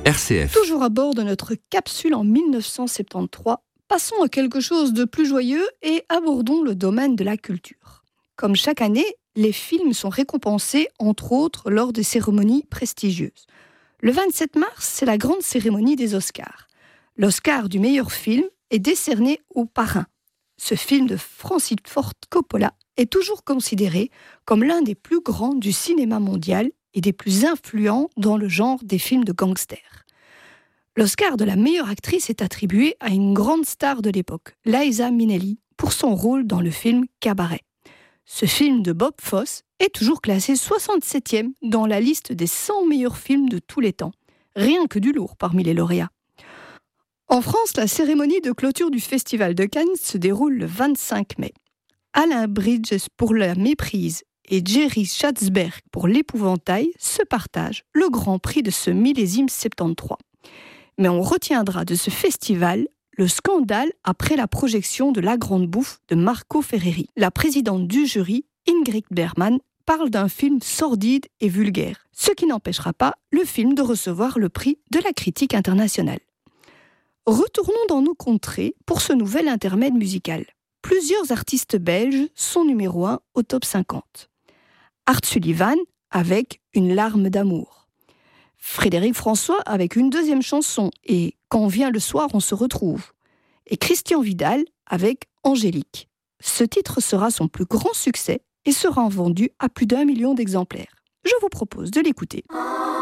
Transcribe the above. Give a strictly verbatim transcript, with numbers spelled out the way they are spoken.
R C F. Toujours à bord de notre capsule en dix-neuf cent soixante-treize, passons à quelque chose de plus joyeux et abordons le domaine de la culture. Comme chaque année, les films sont récompensés, entre autres, lors des cérémonies prestigieuses. Le vingt-sept mars, c'est la grande cérémonie des Oscars. L'Oscar du meilleur film est décerné au Parrain. Ce film de Francis Ford Coppola est toujours considéré comme l'un des plus grands du cinéma mondial et des plus influents dans le genre des films de gangsters. L'Oscar de la meilleure actrice est attribué à une grande star de l'époque, Liza Minnelli, pour son rôle dans le film Cabaret. Ce film de Bob Fosse est toujours classé soixante-septième dans la liste des cent meilleurs films de tous les temps. Rien que du lourd parmi les lauréats. En France, la cérémonie de clôture du Festival de Cannes se déroule le vingt-cinq mai. Alain Bridges pour La Méprise et Jerry Schatzberg pour L'Épouvantail se partagent le grand prix de ce millésime soixante-treize. Mais on retiendra de ce festival le scandale après la projection de La Grande Bouffe de Marco Ferreri. La présidente du jury, Ingrid Bergman, parle d'un film sordide et vulgaire, ce qui n'empêchera pas le film de recevoir le prix de la critique internationale. Retournons dans nos contrées pour ce nouvel intermède musical. Plusieurs artistes belges sont numéro un au top cinquante. Art Sullivan avec Une larme d'amour. Frédéric François avec une deuxième chanson et Quand vient le soir, on se retrouve. Et Christian Vidal avec Angélique. Ce titre sera son plus grand succès et sera vendu à plus d'un million d'exemplaires. Je vous propose de l'écouter.